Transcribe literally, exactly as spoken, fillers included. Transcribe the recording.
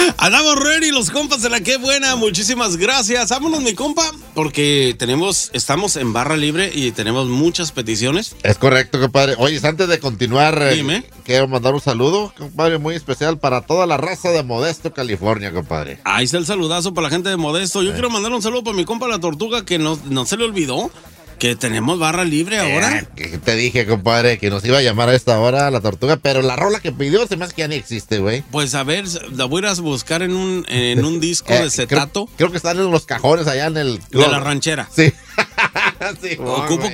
Andamos ready, los compas de la que buena. Muchísimas gracias. Vámonos, mi compa, porque tenemos, estamos en barra libre y tenemos muchas peticiones. Es correcto, compadre. Oye, antes de continuar, Dime. Eh, quiero mandar un saludo, compadre, muy especial para toda la raza de Modesto, California, compadre. Ahí está el saludazo para la gente de Modesto. Yo eh. quiero mandar un saludo para mi compa La Tortuga, que no, no se le olvidó que tenemos barra libre ahora. Eh, que te dije, compadre, que nos iba a llamar a esta hora La Tortuga, pero la rola que pidió se me hace que ya ni existe, güey. Pues a ver, la voy a ir a buscar en un, en un disco eh, de acetato. Creo, creo que están en los cajones allá en el... De la ranchera. Sí. Sí, ocupo,